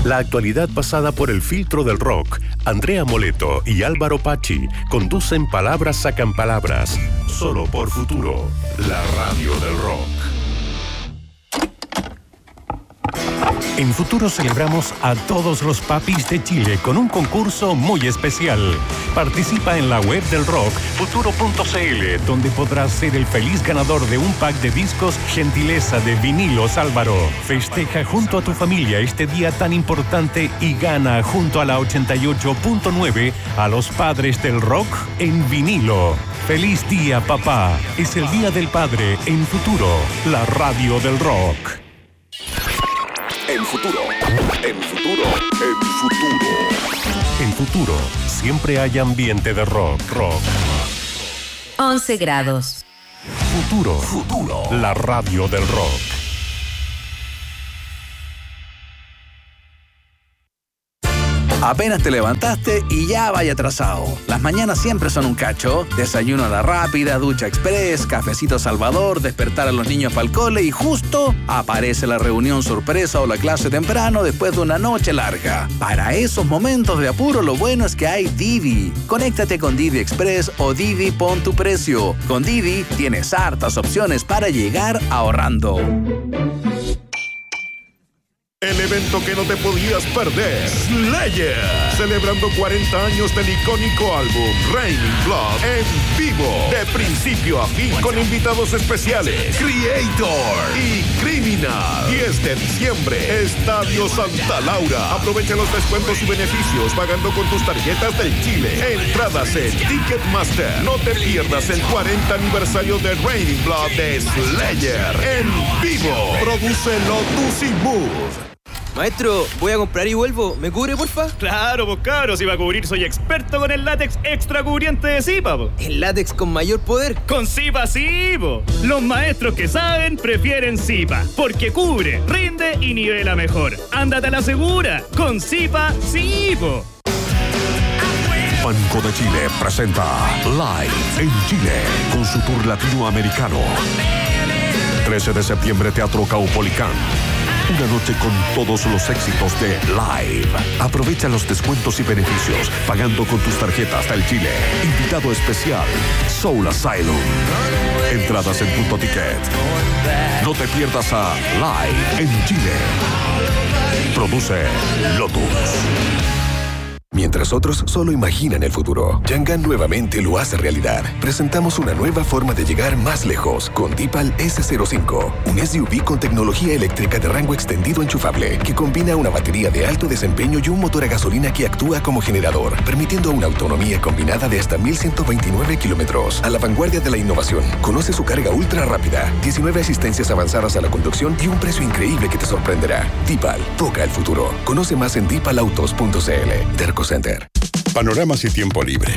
La actualidad pasada por el filtro del rock. Andrea Moleto y Álvaro Pachi conducen Palabras Sacan Palabras. Solo por Futuro, la radio del rock. En Futuro celebramos a todos los papis de Chile con un concurso muy especial. Participa en la web del rock, futuro.cl, donde podrás ser el feliz ganador de un pack de discos gentileza de Vinilos Álvaro. Festeja junto a tu familia este día tan importante y gana junto a la 88.9 a los padres del rock en vinilo. ¡Feliz día, papá! Es el Día del Padre en Futuro, la radio del rock. En Futuro, en Futuro, en Futuro. En Futuro, siempre hay ambiente de rock. 11 grados. Futuro, la radio del rock. Apenas te levantaste y ya vaya atrasado. Las mañanas siempre son un cacho. Desayuno a la rápida, ducha express, cafecito Salvador, despertar a los niños para el cole y justo aparece la reunión sorpresa o la clase temprano después de una noche larga. Para esos momentos de apuro, lo bueno es que hay Didi. Conéctate con Didi Express o Didi Pon tu Precio. Con Didi tienes hartas opciones para llegar ahorrando. El evento que no te podías perder, Slayer, celebrando 40 años del icónico álbum Raining Blood en vivo, de principio a fin, con invitados especiales, Creator y Criminal. 10 de diciembre, Estadio Santa Laura. Aprovecha los descuentos y beneficios pagando con tus tarjetas del Chile. Entradas en Ticketmaster. No te pierdas el 40 aniversario de Raining Blood de Slayer en vivo. Produce Lotus y Move. Maestro, voy a comprar y vuelvo. ¿Me cubre, porfa? Claro, pues cabros, si va a cubrir soy experto con el látex extra cubriente de Zipa, po. ¿El látex con mayor poder? Con Zipa sí, po. Los maestros que saben prefieren Zipa, porque cubre, rinde y nivela mejor. Ándate a la segura, con Zipa sí, po. Banco de Chile presenta Live en Chile con su tour latinoamericano. 13 de septiembre, Teatro Caupolicán. Una noche con todos los éxitos de Live. Aprovecha los descuentos y beneficios pagando con tus tarjetas del Chile. Invitado especial, Soul Asylum. Entradas en Punto Ticket. No te pierdas a Live en Chile. Produce Lotus. Mientras otros solo imaginan el futuro, Yangan nuevamente lo hace realidad. Presentamos una nueva forma de llegar más lejos con Deepal S05, un SUV con tecnología eléctrica de rango extendido enchufable que combina una batería de alto desempeño y un motor a gasolina que actúa como generador, permitiendo una autonomía combinada de hasta 1.129 kilómetros. A la vanguardia de la innovación, conoce su carga ultra rápida, 19 asistencias avanzadas a la conducción y un precio increíble que te sorprenderá. Deepal, toca el futuro. Conoce más en deepalautos.cl. Terco Center. Panoramas y tiempo libre.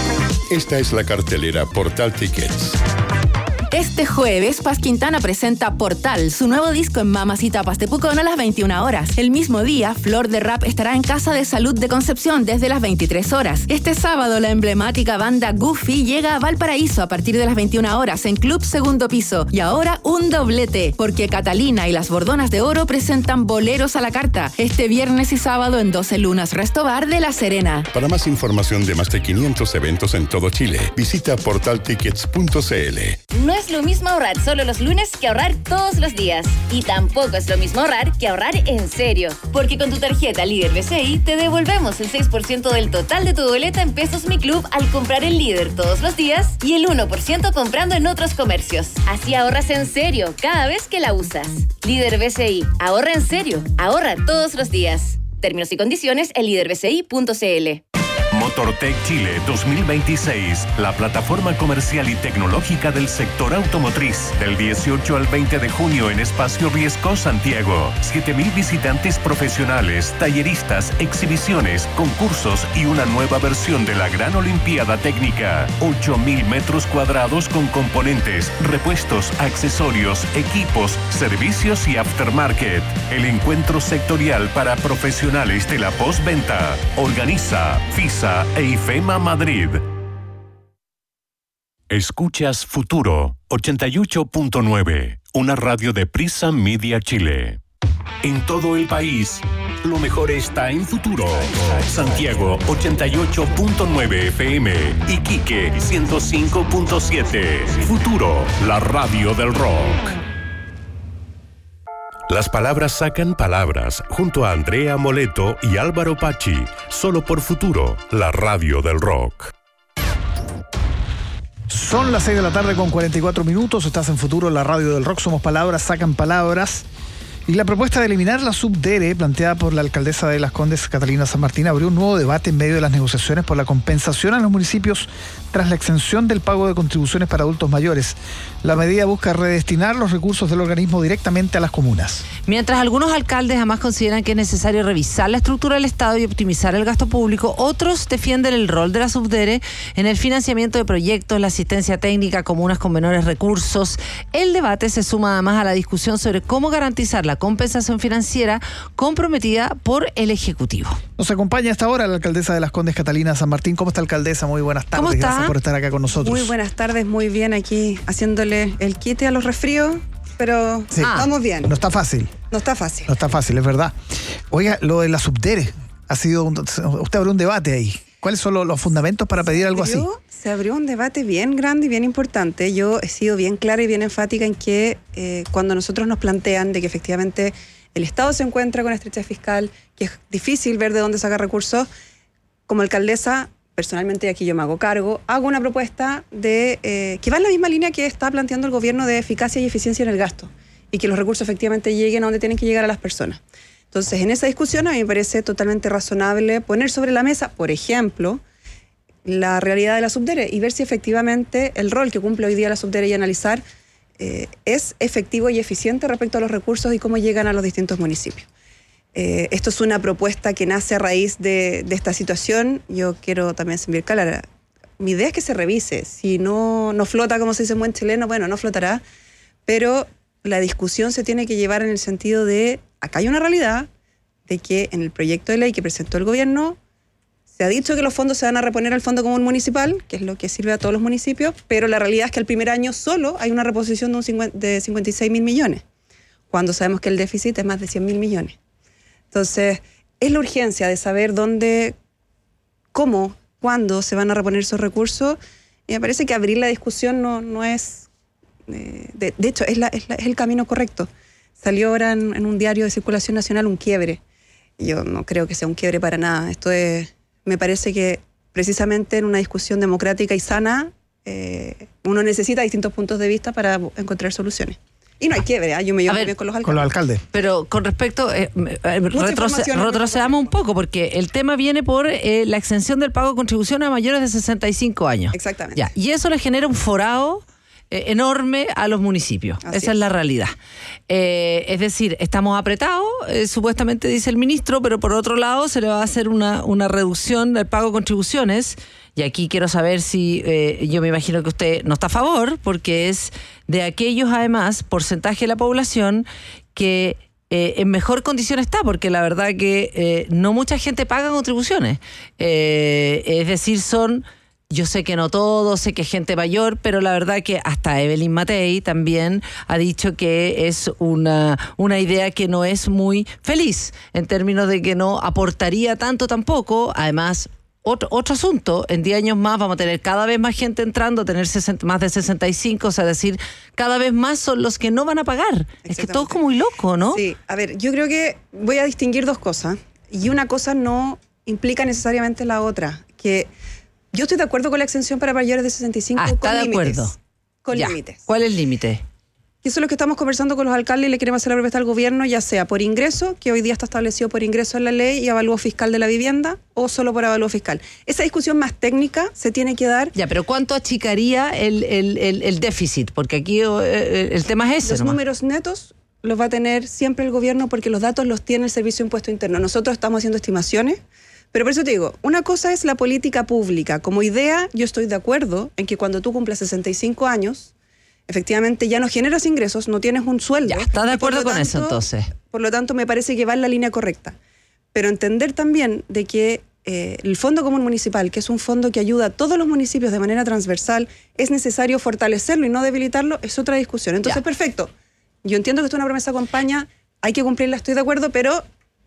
Esta es la cartelera Portal Tickets. Este jueves, Paz Quintana presenta Portal, su nuevo disco en Mamacita Paz de Pucón a las 21 horas. El mismo día, Flor de Rap estará en Casa de Salud de Concepción desde las 23 horas. Este sábado, la emblemática banda Goofy llega a Valparaíso a partir de las 21 horas en Club Segundo Piso. Y ahora, un doblete, porque Catalina y las Bordonas de Oro presentan Boleros a la Carta este viernes y sábado en 12 Lunas Resto Bar de La Serena. Para más información de más de 500 eventos en todo Chile, visita portaltickets.cl. No es lo mismo ahorrar solo los lunes que ahorrar todos los días. Y tampoco es lo mismo ahorrar que ahorrar en serio. Porque con tu tarjeta Líder BCI te devolvemos el 6% del total de tu boleta en Pesos Mi Club al comprar en Líder todos los días y el 1% comprando en otros comercios. Así ahorras en serio cada vez que la usas. Líder BCI. Ahorra en serio. Ahorra todos los días. Términos y condiciones en liderbci.cl. Motortech Chile 2026, la plataforma comercial y tecnológica del sector automotriz. Del 18 al 20 de junio en Espacio Riesco, Santiago. 7.000 visitantes profesionales, talleristas, exhibiciones, concursos y una nueva versión de la Gran Olimpiada Técnica. 8.000 metros cuadrados con componentes, repuestos, accesorios, equipos, servicios y aftermarket. El encuentro sectorial para profesionales de la postventa. Organiza FISA e IFEMA Madrid. Escuchas Futuro 88.9, una radio de Prisa Media Chile. En todo el país, Lo mejor está en Futuro. Santiago 88.9 FM. Iquique 105.7. Futuro, la radio del rock. Las palabras sacan palabras, junto a Andrea Moleto y Álvaro Pachi, solo por Futuro, la radio del rock. Son las 6 de la tarde con 44 minutos, estás en Futuro, la radio del rock, somos palabras, sacan palabras. Y la propuesta de eliminar la subdere planteada por la alcaldesa de Las Condes, Catalina San Martín, abrió un nuevo debate en medio de las negociaciones por la compensación a los municipios tras la exención del pago de contribuciones para adultos mayores. La medida busca redestinar los recursos del organismo directamente a las comunas. Mientras algunos alcaldes además consideran que es necesario revisar la estructura del Estado y optimizar el gasto público, otros defienden el rol de la subdere en el financiamiento de proyectos, la asistencia técnica a comunas con menores recursos. El debate se suma además a la discusión sobre cómo garantizar la compensación financiera comprometida por el Ejecutivo. Nos acompaña hasta ahora la alcaldesa de Las Condes, Catalina San Martín. ¿Cómo está, alcaldesa? Muy buenas tardes. ¿Cómo está? Gracias por estar acá con nosotros. Muy buenas tardes, muy bien aquí haciéndole el quite a los resfríos, pero sí, vamos bien. No está fácil. No está fácil. No está fácil, es verdad. Oiga, lo de la subdere ha sido usted abrió un debate ahí. ¿Cuáles son los fundamentos para pedir algo así? Se abrió un debate bien grande y bien importante. Yo he sido bien clara y bien enfática en que cuando nosotros nos plantean de que efectivamente el Estado se encuentra con estrechez fiscal, que es difícil ver de dónde sacar recursos, como alcaldesa, personalmente, y aquí yo me hago cargo, hago una propuesta que va en la misma línea que está planteando el gobierno de eficacia y eficiencia en el gasto y que los recursos efectivamente lleguen a donde tienen que llegar a las personas. Entonces, en esa discusión a mí me parece totalmente razonable poner sobre la mesa, por ejemplo, la realidad de la subdere y ver si efectivamente el rol que cumple hoy día la subdere y analizar es efectivo y eficiente respecto a los recursos y cómo llegan a los distintos municipios. Esto es una propuesta que nace a raíz de esta situación. Yo quiero también ser bien clara. Mi idea es que se revise. Si no flota, como se dice en buen chileno, bueno, no flotará, pero la discusión se tiene que llevar en el sentido de, acá hay una realidad de que en el proyecto de ley que presentó el gobierno se ha dicho que los fondos se van a reponer al Fondo Común Municipal, que es lo que sirve a todos los municipios, pero la realidad es que el primer año solo hay una reposición de 56.000 millones, cuando sabemos que el déficit es más de 100.000 millones. Entonces, es la urgencia de saber dónde, cómo, cuándo se van a reponer esos recursos. Y me parece que abrir la discusión no es... De hecho, es el camino correcto. Salió ahora en un diario de circulación nacional un quiebre. Yo no creo que sea un quiebre para nada. Esto es... Me parece que precisamente en una discusión democrática y sana, uno necesita distintos puntos de vista para encontrar soluciones. Y no hay quiebre, yo me llevo muy bien con los alcaldes. Con los alcaldes. Pero con respecto, retrocedamos un poco, porque el tema viene por la exención del pago de contribuciones a mayores de 65 años. Exactamente. Ya, y eso le genera un forado enorme a los municipios. Esa es la realidad. Es decir, estamos apretados, supuestamente dice el ministro, pero por otro lado se le va a hacer una reducción del pago de contribuciones. Y aquí quiero saber si, yo me imagino que usted no está a favor, porque es de aquellos, además, porcentaje de la población que en mejor condición está, porque la verdad que no mucha gente paga contribuciones. Es decir, yo sé que no todos, sé que es gente mayor, pero la verdad que hasta Evelyn Matei también ha dicho que es una idea que no es muy feliz, en términos de que no aportaría tanto tampoco. Además, otro asunto, en 10 años más vamos a tener cada vez más gente entrando, a tener más de 65, o sea, es decir, cada vez más son los que no van a pagar. Es que todo es como muy loco, ¿no? Sí, a ver, yo creo que voy a distinguir dos cosas, y una cosa no implica necesariamente la otra, que yo estoy de acuerdo con la exención para mayores de 65 con límites. Acuerdo. Con límites. ¿Cuál es el límite? Y eso es lo que estamos conversando con los alcaldes y le queremos hacer la propuesta al gobierno, ya sea por ingreso, que hoy día está establecido por ingreso en la ley y avalúo fiscal de la vivienda, o solo por avalúo fiscal. Esa discusión más técnica se tiene que dar. Ya, pero ¿cuánto achicaría el déficit? Porque aquí el tema es ese. Los números netos los va a tener siempre el gobierno, porque los datos los tiene el Servicio de Impuesto Interno. Nosotros estamos haciendo estimaciones, pero por eso te digo, una cosa es la política pública. Como idea, yo estoy de acuerdo en que cuando tú cumples 65 años, efectivamente ya no generas ingresos, no tienes un sueldo. Ya, ¿estás de acuerdo con eso entonces? Por lo tanto, me parece que va en la línea correcta. Pero entender también de que el Fondo Común Municipal, que es un fondo que ayuda a todos los municipios de manera transversal, es necesario fortalecerlo y no debilitarlo, es otra discusión. Entonces, perfecto. Yo entiendo que esto es una promesa campaña, hay que cumplirla, estoy de acuerdo, pero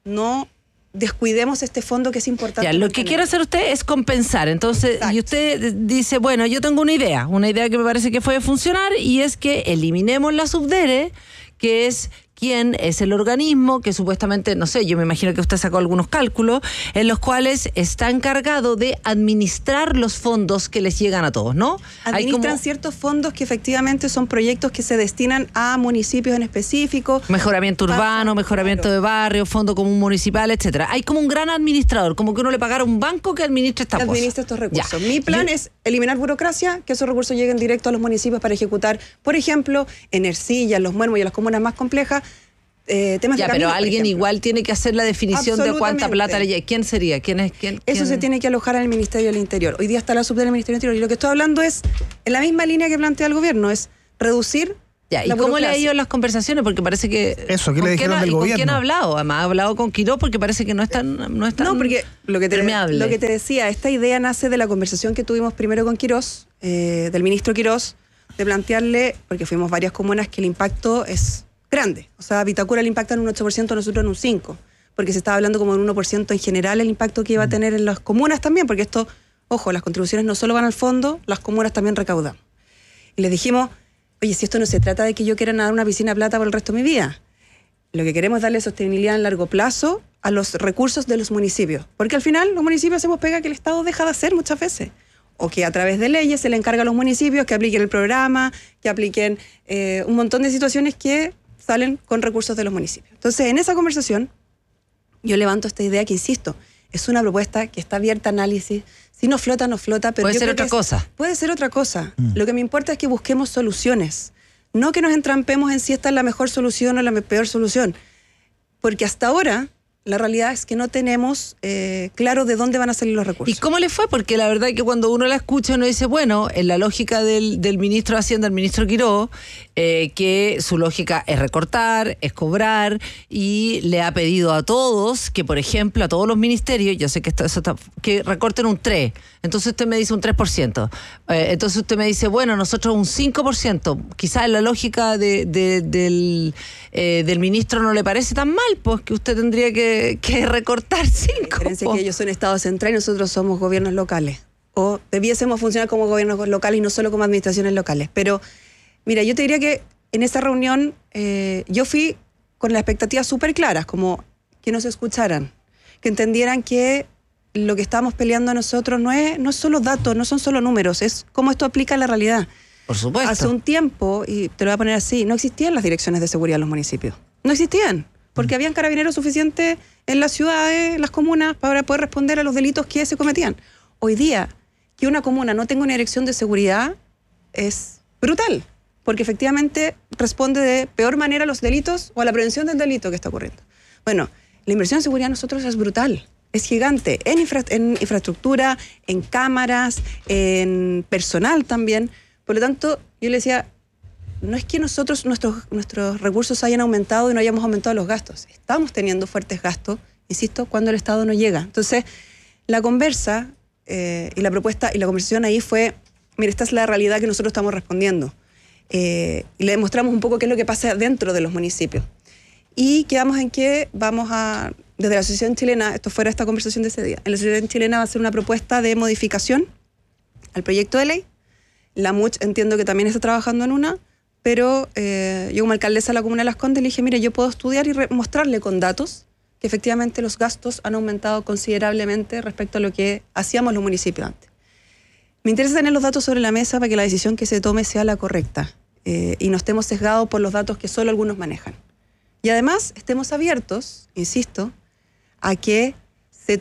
no descuidemos este fondo que es importante. Ya, lo que quiere hacer usted es compensar. Entonces, exacto. Y usted dice, bueno, yo tengo una idea que me parece que puede funcionar, y es que eliminemos la Subdere, que es quién es el organismo que supuestamente, no sé, yo me imagino que usted sacó algunos cálculos, en los cuales está encargado de administrar los fondos que les llegan a todos, ¿no? Administran ciertos fondos que efectivamente son proyectos que se destinan a municipios en específico. Mejoramiento urbano, mejoramiento de barrio, fondo común municipal, etcétera. Hay como un gran administrador, como que uno le pagara a un banco que administre esta cosa. Administra estos recursos. Ya. Mi plan es eliminar burocracia, que esos recursos lleguen directo a los municipios para ejecutar, por ejemplo, en Ercilla, en Los Muermos y en las comunas más complejas, temas ya, de caminos, pero alguien igual tiene que hacer la definición de cuánta plata le llega. ¿Quién sería? Eso se tiene que alojar en el Ministerio del Interior. Hoy día está la Subdere del Ministerio del Interior, y lo que estoy hablando es en la misma línea que plantea el gobierno, es reducir. Ya, ¿y cómo le ha ido en las conversaciones? Porque parece que... Eso, ¿qué le dijeron del gobierno? ¿Con quién ha hablado? Además, ha hablado con Quirós, porque parece que no es tan porque lo que te decía, esta idea nace de la conversación que tuvimos primero con Quirós, del ministro Quirós, de plantearle, porque fuimos varias comunas, que el impacto es grande. O sea, Vitacura le impacta en un 8%, nosotros en un 5%, porque se estaba hablando como en un 1% en general el impacto que iba a tener en las comunas también, porque esto, ojo, las contribuciones no solo van al fondo, las comunas también recaudan. Y les dijimos, oye, si esto no se trata de que yo quiera nadar una piscina de plata por el resto de mi vida, lo que queremos es darle sostenibilidad en largo plazo a los recursos de los municipios, porque al final los municipios hacemos pega que el Estado deja de hacer muchas veces, o que a través de leyes se le encarga a los municipios que apliquen el programa, que apliquen un montón de situaciones que salen con recursos de los municipios. Entonces, en esa conversación, yo levanto esta idea que, insisto, es una propuesta que está abierta a análisis. Si no flota, no flota. Pero puede ser otra cosa. Puede ser otra cosa. Lo que me importa es que busquemos soluciones. No que nos entrampemos en si esta es la mejor solución o la peor solución. Porque hasta ahora, la realidad es que no tenemos claro de dónde van a salir los recursos. ¿Y cómo le fue? Porque la verdad es que cuando uno la escucha, uno dice, bueno, en la lógica del ministro de Hacienda, el ministro Quirós, que su lógica es recortar, es cobrar, y le ha pedido a todos que, por ejemplo, a todos los ministerios, yo sé que que recorten un 3%. Entonces usted me dice un 3%. Entonces usted me dice, bueno, nosotros un 5%. Quizás en la lógica del ministro no le parece tan mal, pues que usted tendría que recortar 5%. La diferencia es que ellos son Estado central y nosotros somos gobiernos locales. O debiésemos funcionar como gobiernos locales y no solo como administraciones locales. Pero, mira, yo te diría que en esa reunión yo fui con las expectativas súper claras, como que nos escucharan, que entendieran que lo que estábamos peleando nosotros no es solo datos, no son solo números, es cómo esto aplica a la realidad. Por supuesto. Hace un tiempo, y te lo voy a poner así, no existían las direcciones de seguridad en los municipios. No existían, porque habían carabineros suficientes en las ciudades, en las comunas, para poder responder a los delitos que se cometían. Hoy día, que una comuna no tenga una dirección de seguridad es brutal, porque efectivamente responde de peor manera a los delitos o a la prevención del delito que está ocurriendo. Bueno, la inversión en seguridad nosotros es brutal. Es gigante, en infraestructura, en cámaras, en personal también. Por lo tanto, yo le decía, no es que nuestros recursos hayan aumentado y no hayamos aumentado los gastos. Estamos teniendo fuertes gastos, insisto, cuando el Estado no llega. Entonces, la conversa y la propuesta y la conversación ahí fue, mira, esta es la realidad que nosotros estamos respondiendo. Y le demostramos un poco qué es lo que pasa dentro de los municipios. Y quedamos en que vamos a... Desde la Asociación Chilena, esto fuera esta conversación de ese día, en la Asociación Chilena va a hacer una propuesta de modificación al proyecto de ley. La MUCH entiendo que también está trabajando en una, pero yo como alcaldesa de la Comuna de Las Condes le dije, mire, yo puedo estudiar y mostrarle con datos que efectivamente los gastos han aumentado considerablemente respecto a lo que hacíamos los municipios antes. Me interesa tener los datos sobre la mesa para que la decisión que se tome sea la correcta y no estemos sesgados por los datos que solo algunos manejan. Y además estemos abiertos, insisto, a que te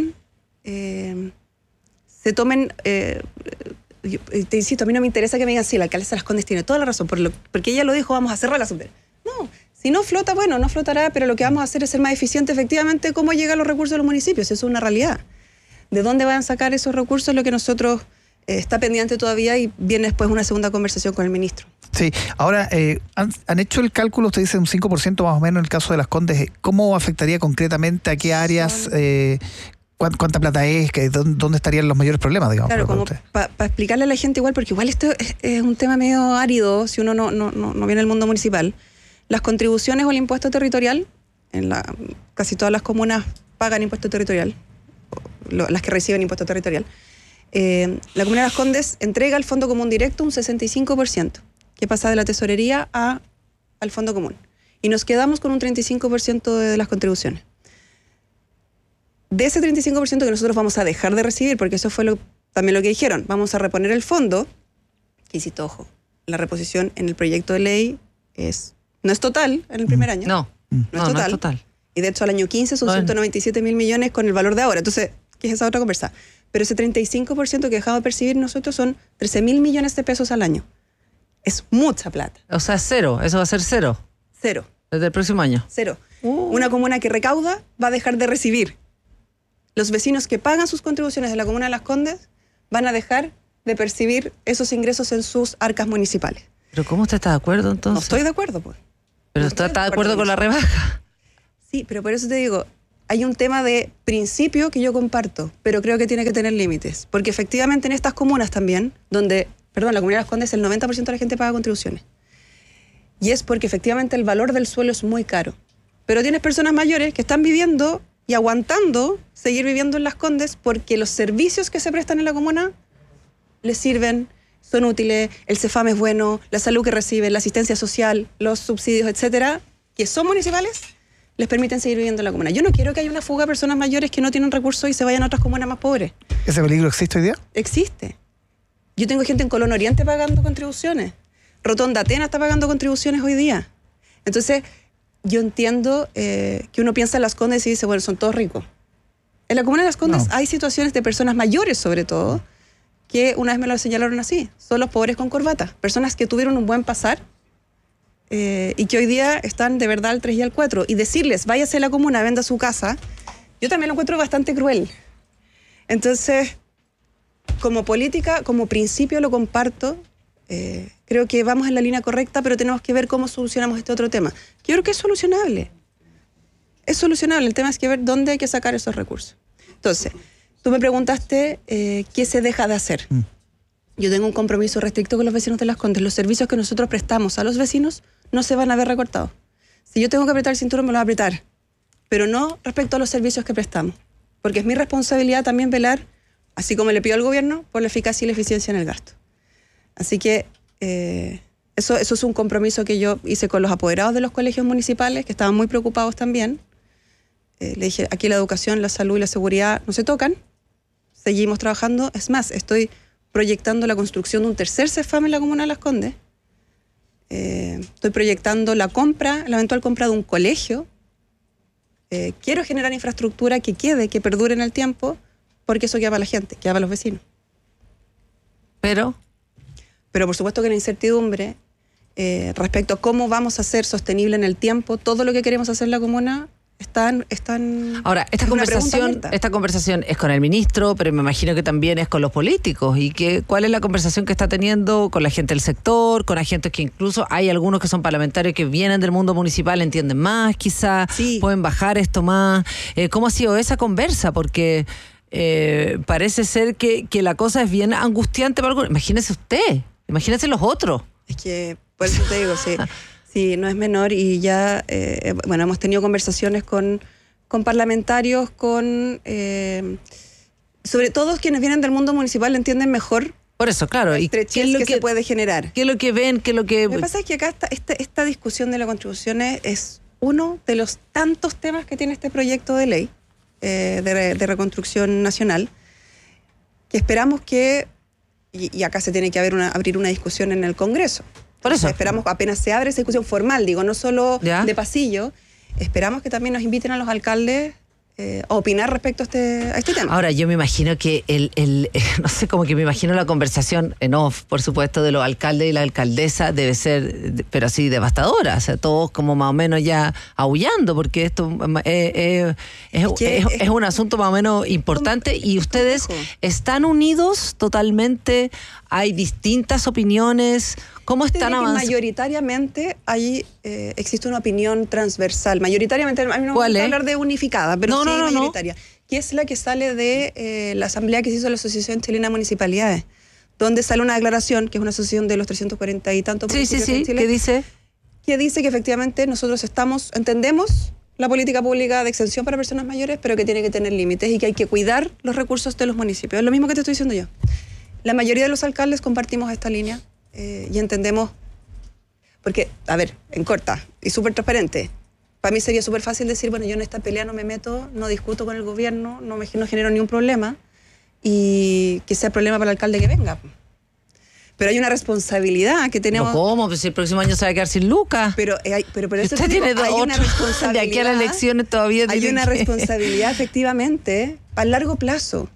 insisto, a mí no me interesa que me digan, sí, la alcaldesa de Las Condes tiene toda la razón, porque ella lo dijo, vamos a cerrar la Subdere. No, si no flota, bueno, no flotará, pero lo que vamos a hacer es ser más eficiente efectivamente cómo llegan los recursos a los municipios, eso es una realidad. De dónde van a sacar esos recursos es lo que nosotros está pendiente todavía y viene después una segunda conversación con el ministro. Sí, ahora, ¿han hecho el cálculo? Usted dice un 5% más o menos en el caso de Las Condes. ¿Cómo afectaría concretamente a qué áreas? ¿Cuánta plata es? ¿Dónde estarían los mayores problemas, digamos? Claro, como para explicarle a la gente igual, porque igual esto es un tema medio árido si uno no viene del mundo municipal. Las contribuciones o el impuesto territorial, casi todas las comunas pagan impuesto territorial, las que reciben impuesto territorial. La Comuna de Las Condes entrega al Fondo Común Directo un 65%, que pasa de la tesorería al Fondo Común. Y nos quedamos con un 35% de las contribuciones. De ese 35% que nosotros vamos a dejar de recibir, porque eso fue también lo que dijeron, vamos a reponer el fondo, que insisto, ojo, la reposición en el proyecto de ley no es total en el primer año. No es total. Y de hecho al año 15 son 197 mil millones con el valor de ahora. Entonces, ¿qué es esa otra conversa? Pero ese 35% que dejamos de percibir nosotros son 13 mil millones de pesos al año. Es mucha plata. O sea, cero. Eso va a ser cero. Cero. Desde el próximo año. Cero. Una comuna que recauda va a dejar de recibir. Los vecinos que pagan sus contribuciones de la Comuna de Las Condes van a dejar de percibir esos ingresos en sus arcas municipales. ¿Pero cómo usted está de acuerdo entonces? No estoy de acuerdo, pues. ¿Pero usted está de acuerdo con la rebaja? Sí, pero por eso te digo, hay un tema de principio que yo comparto, pero creo que tiene que tener límites. Porque efectivamente en estas comunas también, donde, la Comunidad de Las Condes, el 90% de la gente paga contribuciones. Y es porque efectivamente el valor del suelo es muy caro. Pero tienes personas mayores que están viviendo y aguantando seguir viviendo en Las Condes porque los servicios que se prestan en la comuna les sirven, son útiles, el CEFAM es bueno, la salud que reciben, la asistencia social, los subsidios, etcétera, que son municipales, les permiten seguir viviendo en la comuna. Yo no quiero que haya una fuga de personas mayores que no tienen recursos y se vayan a otras comunas más pobres. ¿Ese peligro existe hoy día? Existe. Yo tengo gente en Colón Oriente pagando contribuciones. Rotonda Atena está pagando contribuciones hoy día. Entonces, yo entiendo que uno piensa en Las Condes y dice, bueno, son todos ricos. En la Comuna de Las Condes hay situaciones de personas mayores, sobre todo, que una vez me lo señalaron así. Son los pobres con corbata. Personas que tuvieron un buen pasar y que hoy día están de verdad al 3 y al 4. Y decirles, váyase a la comuna, venda su casa, yo también lo encuentro bastante cruel. Entonces, como política, como principio lo comparto. Creo que vamos en la línea correcta, pero tenemos que ver cómo solucionamos este otro tema. Yo creo que es solucionable. Es solucionable. El tema es que ver dónde hay que sacar esos recursos. Entonces, tú me preguntaste qué se deja de hacer. Yo tengo un compromiso restricto con los vecinos de Las Condes. Los servicios que nosotros prestamos a los vecinos no se van a ver recortados. Si yo tengo que apretar el cinturón, me lo voy a apretar. Pero no respecto a los servicios que prestamos. Porque es mi responsabilidad también velar, así como le pido al gobierno, por la eficacia y la eficiencia en el gasto. Así que eso es un compromiso que yo hice con los apoderados de los colegios municipales, que estaban muy preocupados también. Le dije, aquí la educación, la salud y la seguridad no se tocan. Seguimos trabajando. Es más, estoy proyectando la construcción de un tercer CEFAM en la Comuna de Las Condes. Estoy proyectando la eventual compra de un colegio. Quiero generar infraestructura que quede, que perdure en el tiempo, porque eso queda para la gente, queda para los vecinos. Pero por supuesto que la incertidumbre respecto a cómo vamos a hacer sostenible en el tiempo todo lo que queremos hacer en la comuna están ahora, esta conversación es con el ministro, pero me imagino que también es con los políticos. ¿Y cuál es la conversación que está teniendo con la gente del sector, con agentes que incluso hay algunos que son parlamentarios que vienen del mundo municipal, entienden más quizás, pueden bajar esto más? ¿Cómo ha sido esa conversa? Porque parece ser que la cosa es bien angustiante para algunos. Imagínese usted, imagínese los otros. Es que, por eso te digo, sí, no es menor y ya, hemos tenido conversaciones con parlamentarios, sobre todo quienes vienen del mundo municipal entienden mejor. Por eso, claro. ¿Y qué es lo que se puede generar? ¿Qué es lo que ven? Lo que pasa es que acá esta discusión de la contribución es uno de los tantos temas que tiene este proyecto de ley de reconstrucción nacional, que esperamos que, y acá se tiene que abrir una discusión en el Congreso. Por eso esperamos, apenas se abre esa discusión formal, no solo de pasillo, esperamos que también nos inviten a los alcaldes a opinar respecto a este tema. Ahora, yo me imagino que no sé, como que me imagino la conversación en off, por supuesto, de los alcaldes y la alcaldesa debe ser, pero así devastadora, o sea, todos como más o menos ya aullando, porque esto es un asunto más o menos importante y ustedes están unidos totalmente, hay distintas opiniones. ¿Cómo están avanzando? Mayoritariamente existe una opinión transversal. Mayoritariamente, a mí no me gusta hablar de unificada, pero mayoritaria. Que es la que sale de la asamblea que se hizo la Asociación Chilena de Municipalidades, donde sale una declaración, que es una asociación de los 340 y tantos municipios en Chile. ¿Qué dice? Que dice que efectivamente nosotros entendemos la política pública de exención para personas mayores, pero que tiene que tener límites y que hay que cuidar los recursos de los municipios. Es lo mismo que te estoy diciendo yo. La mayoría de los alcaldes compartimos esta línea y entendemos, porque, a ver, en corta y súper transparente, para mí sería súper fácil decir, bueno, yo en esta pelea no me meto, no discuto con el gobierno, no genero ni un problema y que sea problema para el alcalde que venga. Pero hay una responsabilidad que tenemos. ¿Pero cómo? Pues si el próximo año se va a quedar sin lucas. Pero por eso usted tiene hay una responsabilidad. De aquí a las elecciones todavía hay una responsabilidad, efectivamente, a largo plazo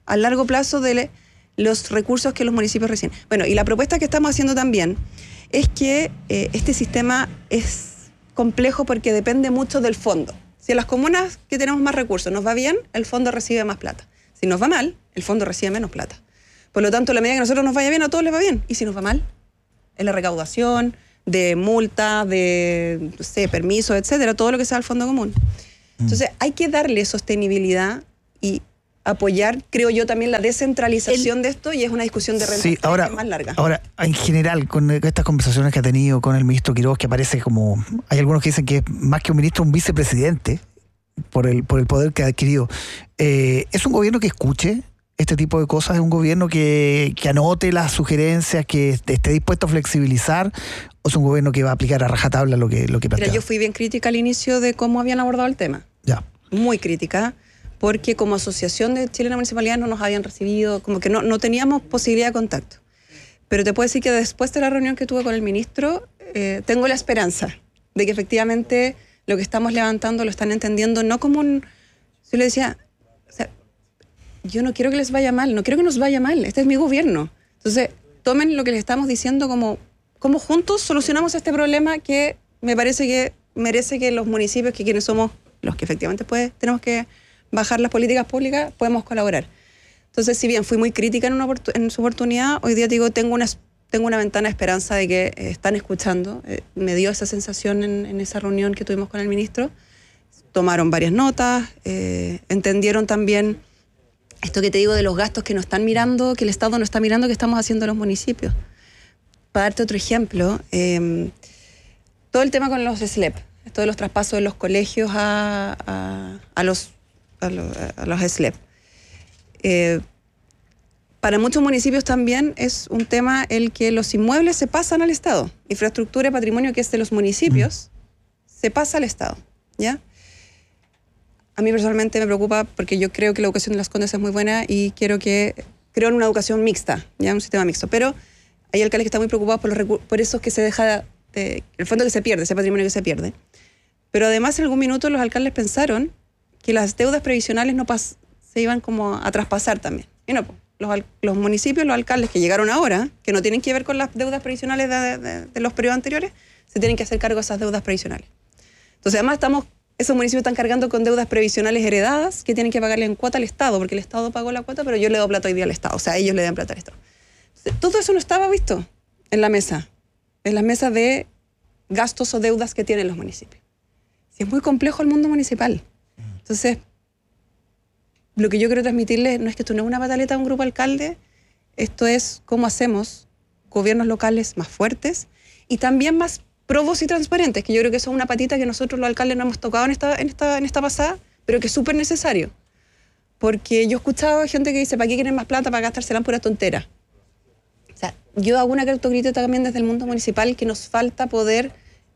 de los recursos que los municipios reciben. Bueno, y la propuesta que estamos haciendo también es que este sistema es complejo porque depende mucho del fondo. Si en las comunas que tenemos más recursos nos va bien, el fondo recibe más plata. Si nos va mal, el fondo recibe menos plata. Por lo tanto, a la medida que a nosotros nos vaya bien, a todos les va bien. Y si nos va mal, en la recaudación, de multas, de permisos, etcétera, todo lo que sea el fondo común. Entonces, hay que darle sostenibilidad y apoyar, creo yo, también la descentralización de esto, y es una discusión de renta más larga. Ahora, en general, con estas conversaciones que ha tenido con el ministro Quiroz, que parece como... Hay algunos que dicen que es más que un ministro, un vicepresidente, por el poder que ha adquirido. ¿Es un gobierno que escuche este tipo de cosas? ¿Es un gobierno que anote las sugerencias, que esté dispuesto a flexibilizar? ¿O es un gobierno que va a aplicar a rajatabla lo que plantea? Mira, yo fui bien crítica al inicio de cómo habían abordado el tema. Ya. Muy crítica, porque como asociación de Chilena Municipalidad no nos habían recibido, como que no teníamos posibilidad de contacto. Pero te puedo decir que después de la reunión que tuve con el ministro, tengo la esperanza de que efectivamente lo que estamos levantando lo están entendiendo, no como un... Yo le decía... Yo no quiero que les vaya mal, no quiero que nos vaya mal, este es mi gobierno. Entonces, tomen lo que les estamos diciendo como juntos solucionamos este problema que me parece que merece que los municipios, que quienes somos los que efectivamente tenemos que bajar las políticas públicas, podemos colaborar. Entonces, si bien fui muy crítica en su oportunidad, hoy día digo, tengo una ventana de esperanza de que están escuchando. Me dio esa sensación en esa reunión que tuvimos con el ministro. Tomaron varias notas, entendieron también esto que te digo de los gastos que no están mirando, que el Estado no está mirando, que estamos haciendo los municipios. Para darte otro ejemplo, todo el tema con los SLEP, esto de los traspasos de los colegios a los SLEP. Para muchos municipios también es un tema el que los inmuebles se pasan al Estado. Infraestructura y patrimonio que es de los municipios se pasa al Estado, ¿ya? A mí personalmente me preocupa porque yo creo que la educación de Las Condes es muy buena y creo en una educación mixta, ya un sistema mixto. Pero hay alcaldes que están muy preocupados por eso que se deja, el fondo que se pierde, ese patrimonio que se pierde. Pero además en algún minuto los alcaldes pensaron que las deudas previsionales se iban como a traspasar también. Y no, los municipios, los alcaldes que llegaron ahora, que no tienen que ver con las deudas previsionales de los periodos anteriores, se tienen que hacer cargo de esas deudas previsionales. Entonces además esos municipios están cargando con deudas previsionales heredadas que tienen que pagarle en cuota al Estado, porque el Estado pagó la cuota, pero yo le doy plata hoy día al Estado. O sea, ellos le dan plata al Estado. Todo eso no estaba visto en la mesa, en las mesas de gastos o deudas que tienen los municipios. Es muy complejo el mundo municipal. Entonces, lo que yo quiero transmitirles no es que esto no es una pataleta de un grupo de alcaldes, esto es cómo hacemos gobiernos locales más fuertes y también más probos y transparentes, que yo creo que eso es una patita que nosotros los alcaldes no hemos tocado en esta pasada, pero que es súper necesario. Porque yo he escuchado gente que dice, ¿para qué quieren más plata? Para gastársela en pura tontera. O sea, yo hago una autocrítica también desde el mundo municipal que nos falta poder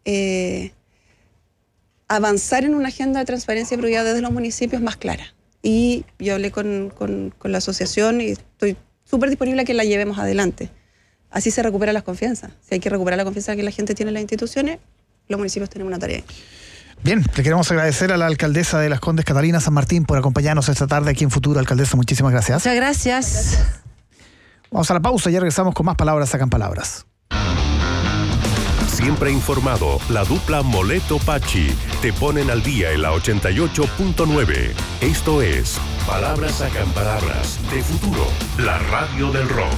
avanzar en una agenda de transparencia y probidad desde los municipios más clara. Y yo hablé con la asociación y estoy súper disponible a que la llevemos adelante. Así se recupera la confianza. Si hay que recuperar la confianza que la gente tiene en las instituciones, los municipios tienen una tarea. Bien, le queremos agradecer a la alcaldesa de Las Condes, Catalina San Martín, por acompañarnos esta tarde aquí en Futuro. Alcaldesa, muchísimas gracias. Muchas gracias. Vamos a la pausa y ya regresamos con más Palabras Sacan Palabras. Siempre informado, la dupla Moleto-Pachi te ponen al día en la 88.9. Esto es Palabras Sacan Palabras de Futuro, la radio del rock.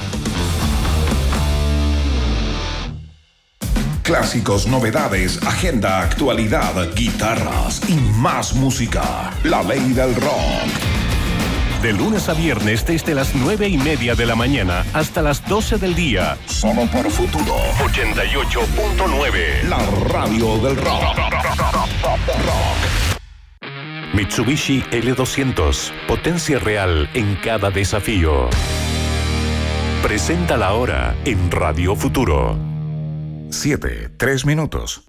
Clásicos, novedades, agenda, actualidad, guitarras y más música. La ley del rock. De lunes a viernes desde las 9:30 de la mañana hasta las 12 del día. Solo por Futuro 88.9. La radio del rock. Rock. Mitsubishi L200, potencia real en cada desafío. Presenta la hora en Radio Futuro. 7:03.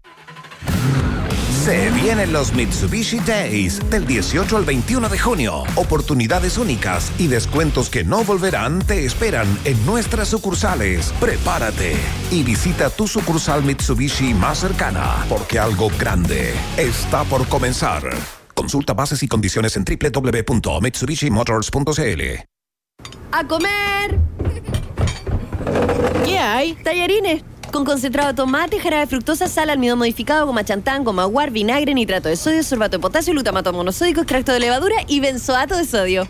Se vienen los Mitsubishi Days del 18 al 21 de junio. Oportunidades únicas y descuentos que no volverán te esperan en nuestras sucursales. Prepárate y visita tu sucursal Mitsubishi más cercana, porque algo grande está por comenzar. Consulta bases y condiciones en www.mitsubishimotors.cl. ¡A comer! ¿Qué hay? Tallarines. Con concentrado de tomate, jarabe de fructosa, sal, almidón modificado, goma chantán, goma guar, vinagre, nitrato de sodio, sorbato de potasio, glutamato monosódico, extracto de levadura y benzoato de sodio.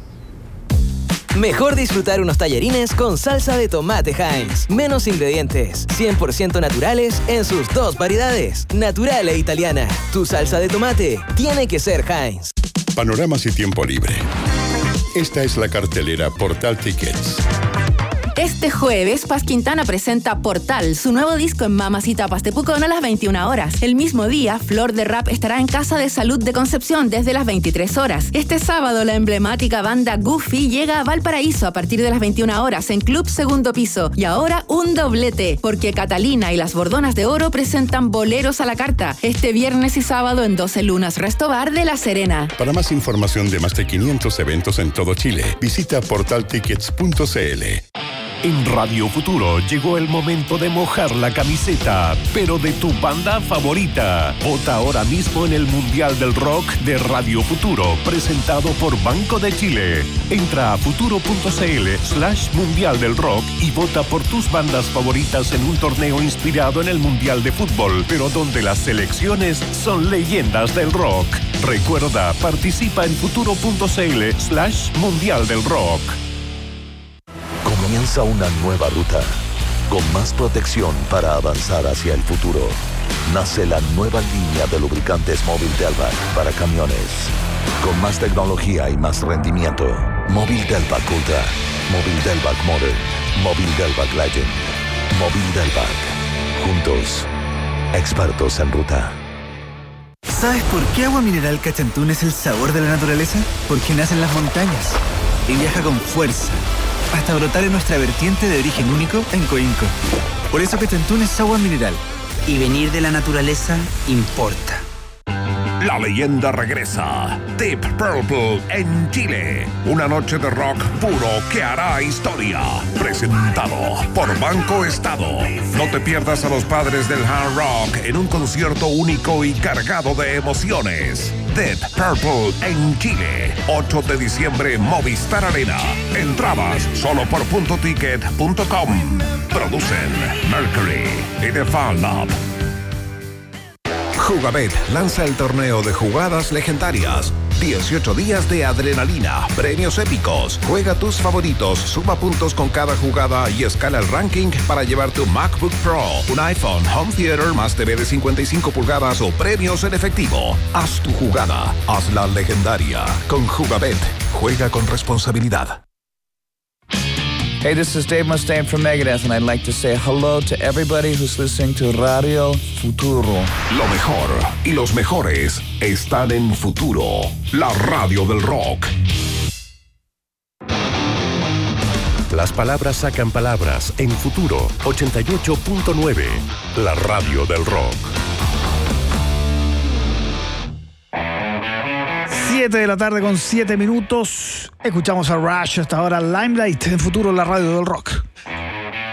Mejor disfrutar unos tallarines con salsa de tomate Heinz. Menos ingredientes, 100% naturales en sus dos variedades, natural e italiana. Tu salsa de tomate tiene que ser Heinz. Panoramas y tiempo libre. Esta es la cartelera Portal Tickets. Este jueves, Paz Quintana presenta Portal, su nuevo disco en Mamas y Tapas de Pucón a las 21 horas. El mismo día, Flor de Rap estará en Casa de Salud de Concepción desde las 23 horas. Este sábado, la emblemática banda Goofy llega a Valparaíso a partir de las 21 horas en Club Segundo Piso. Y ahora, un doblete, porque Catalina y las Bordonas de Oro presentan Boleros a la Carta este viernes y sábado en 12 Lunas Resto Bar de La Serena. Para más información de más de 500 eventos en todo Chile, visita portaltickets.cl. En Radio Futuro llegó el momento de mojar la camiseta, pero de tu banda favorita. Vota ahora mismo en el Mundial del Rock de Radio Futuro, presentado por Banco de Chile. Entra a futuro.cl/Mundial del Rock y vota por tus bandas favoritas en un torneo inspirado en el Mundial de Fútbol, pero donde las selecciones son leyendas del rock. Recuerda, participa en futuro.cl/Mundial del Rock. Comienza una nueva ruta, con más protección para avanzar hacia el futuro. Nace la nueva línea de lubricantes Móvil Delvac para camiones, con más tecnología y más rendimiento. Móvil Delvac Ultra, Móvil Delvac Modern, Móvil Delvac Legend, Móvil Delvac. Juntos, expertos en ruta. ¿Sabes por qué Agua Mineral Cachantún es el sabor de la naturaleza? Porque nace en las montañas y viaja con fuerza hasta brotar en nuestra vertiente de origen único en Coinco. Por eso Cachantún es agua mineral. Y venir de la naturaleza importa. La leyenda regresa. Deep Purple en Chile. Una noche de rock puro que hará historia. Presentado por Banco Estado. No te pierdas a los padres del hard rock en un concierto único y cargado de emociones. Deep Purple en Chile. 8 de diciembre, Movistar Arena. Entradas solo por .ticket.com. Producen Mercury y The Fan Lab. Jugabet lanza el torneo de jugadas legendarias. 18 días de adrenalina, premios épicos. Juega tus favoritos, suma puntos con cada jugada y escala el ranking para llevar tu MacBook Pro, un iPhone, home theater más TV de 55 pulgadas o premios en efectivo. Haz tu jugada, hazla legendaria. Con Jugabet, juega con responsabilidad. Hey, this is Dave Mustaine from Megadeth, and I'd like to say hello to everybody who's listening to Radio Futuro. Lo mejor y los mejores están en Futuro, la radio del rock. Las palabras sacan palabras en Futuro 88.9, la radio del rock. 7 de la tarde con 7 minutos. Escuchamos a Rush hasta ahora, Limelight en Futuro, la radio del rock.